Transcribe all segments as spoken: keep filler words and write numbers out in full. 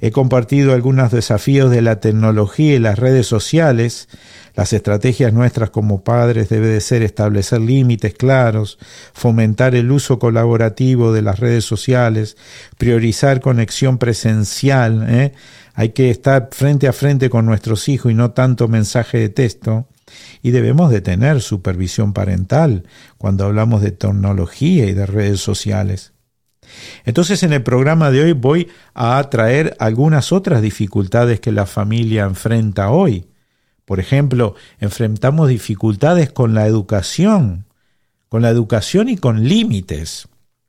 He compartido algunos desafíos de la tecnología y las redes sociales. Las estrategias nuestras como padres debe de ser establecer límites claros, fomentar el uso colaborativo de las redes sociales, priorizar conexión presencial, ¿eh? Hay que estar frente a frente con nuestros hijos y no tanto mensaje de texto. Y debemos de tener supervisión parental cuando hablamos de tecnología y de redes sociales. Entonces, en el programa de hoy voy a traer algunas otras dificultades que la familia enfrenta hoy. Por ejemplo, enfrentamos dificultades con la educación, con la educación y con límites.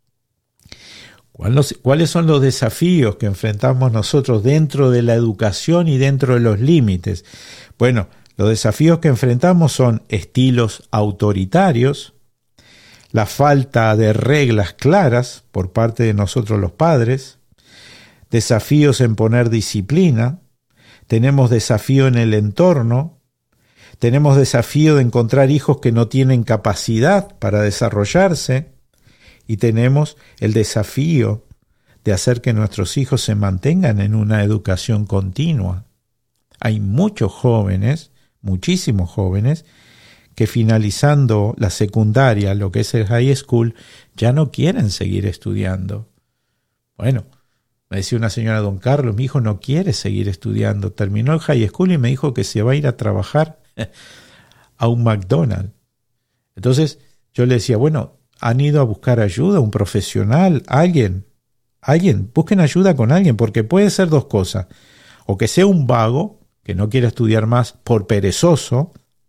¿Cuáles son los desafíos que enfrentamos nosotros dentro de la educación y dentro de los límites? Bueno, los desafíos que enfrentamos son estilos autoritarios, la falta de reglas claras por parte de nosotros los padres, desafíos en poner disciplina, tenemos desafío en el entorno, tenemos desafío de encontrar hijos que no tienen capacidad para desarrollarse y tenemos el desafío de hacer que nuestros hijos se mantengan en una educación continua. Hay muchos jóvenes, muchísimos jóvenes, que finalizando la secundaria, lo que es el high school, ya no quieren seguir estudiando. Bueno, me decía una señora, don Carlos, mi hijo no quiere seguir estudiando. Terminó el high school y me dijo que se va a ir a trabajar a un McDonald's. Entonces yo le decía, bueno, ¿han ido a buscar ayuda, un profesional, alguien? Alguien, busquen ayuda con alguien, porque puede ser dos cosas. O que sea un vago, que no quiera estudiar más por perezoso,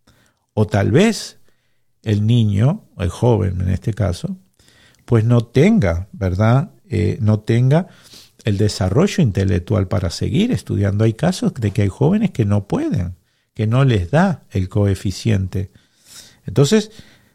o tal vez el niño, el joven en este caso, pues no tenga, ¿verdad? Eh, no tenga el desarrollo intelectual para seguir estudiando. Hay casos de que hay jóvenes que no pueden, que no les da el coeficiente. Entonces,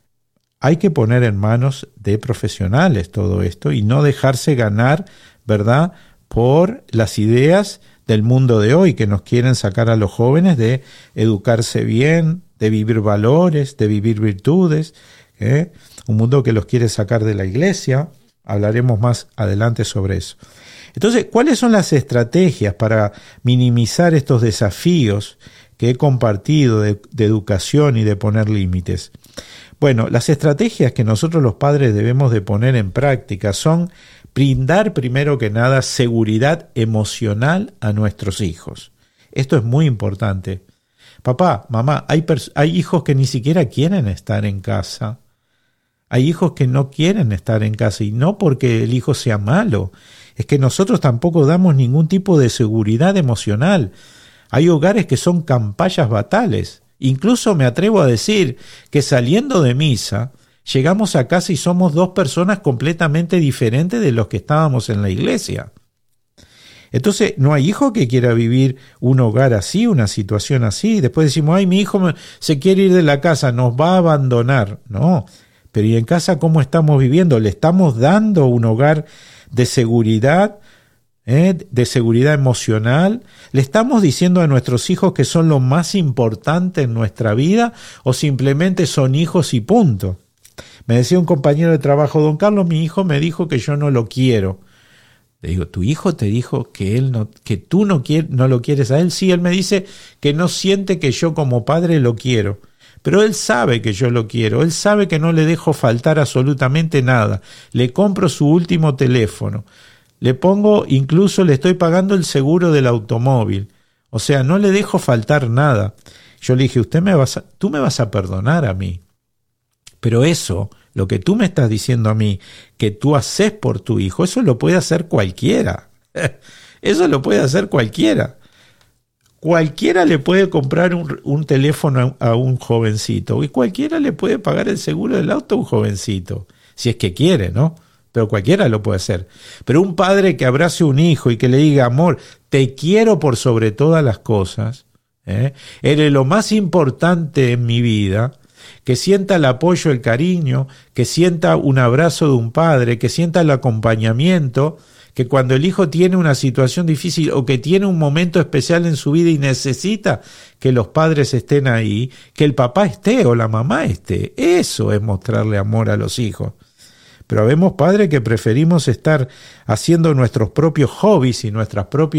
hay que poner en manos de profesionales todo esto y no dejarse ganar, ¿verdad?, por las ideas del mundo de hoy que nos quieren sacar a los jóvenes de educarse bien, de vivir valores, de vivir virtudes, ¿eh? Un mundo que los quiere sacar de la iglesia. Hablaremos más adelante sobre eso. Entonces, ¿cuáles son las estrategias para minimizar estos desafíos que he compartido de, de educación y de poner límites? Bueno, las estrategias que nosotros los padres debemos de poner en práctica son brindar primero que nada seguridad emocional a nuestros hijos. Esto es muy importante. Papá, mamá, hay, hay hijos que ni siquiera quieren estar en casa. Hay hijos que no quieren estar en casa y no porque el hijo sea malo. Es que nosotros tampoco damos ningún tipo de seguridad emocional. Hay hogares que son campallas batales. Incluso me atrevo a decir que saliendo de misa, llegamos a casa y somos dos personas completamente diferentes de los que estábamos en la iglesia. Entonces, no hay hijo que quiera vivir un hogar así, una situación así. Después decimos, ay, mi hijo se quiere ir de la casa, nos va a abandonar. No, pero ¿y en casa cómo estamos viviendo? ¿Le estamos dando un hogar de seguridad, eh, de seguridad emocional? ¿Le estamos diciendo a nuestros hijos que son lo más importante en nuestra vida o simplemente son hijos y punto? Me decía un compañero de trabajo, don Carlos, mi hijo me dijo que yo no lo quiero. Le digo, ¿tu hijo te dijo que él no, que tú no, quiere, no lo quieres a él? Sí, él me dice que no siente que yo como padre lo quiero. Pero él sabe que yo lo quiero, él sabe que no le dejo faltar absolutamente nada. Le compro su último teléfono, le pongo, incluso le estoy pagando el seguro del automóvil. O sea, no le dejo faltar nada. Yo le dije, Usted me vas a, tú me vas a perdonar a mí. Pero eso, lo que tú me estás diciendo a mí, que tú haces por tu hijo, eso lo puede hacer cualquiera. Eso lo puede hacer cualquiera. Cualquiera le puede comprar un, un teléfono a, a un jovencito y cualquiera le puede pagar el seguro del auto a un jovencito, si es que quiere, ¿no? Pero cualquiera lo puede hacer. Pero un padre que abrace a un hijo y que le diga, amor, te quiero por sobre todas las cosas, ¿eh? Eres lo más importante en mi vida, que sienta el apoyo, el cariño, que sienta un abrazo de un padre, que sienta el acompañamiento, que cuando el hijo tiene una situación difícil o que tiene un momento especial en su vida y necesita que los padres estén ahí, que el papá esté o la mamá esté. Eso es mostrarle amor a los hijos. Pero habemos padres que preferimos estar haciendo nuestros propios hobbies y nuestras propias